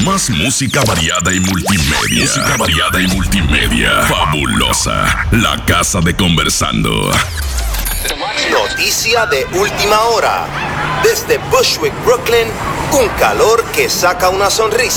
Más música variada y multimedia. Música variada y multimedia. Fabulosa. La Casa de Conversando. Noticia de última hora. Desde Bushwick, Brooklyn, un calor que saca una sonrisa.